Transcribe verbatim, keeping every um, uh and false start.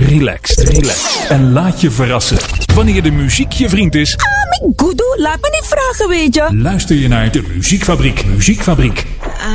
relaxed, relaxed en laat je verrassen. Wanneer de muziek je vriend is... Ah, mijn goedoe, laat me niet vragen, weet je. Luister je naar de Muziekfabriek. Muziekfabriek.